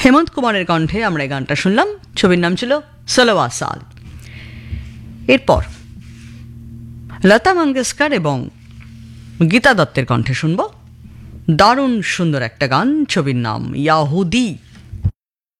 হেমন্ত কুমারের কণ্ঠে আমরা এই গানটা শুনলাম। ছবির নাম ছিল সালোয়া সাল। এরপর লতা মঙ্গেশকর এবং গীতা দত্তের কণ্ঠে শুনব দারুণ সুন্দর একটা গান, ছবির নাম ইয়াহুদি।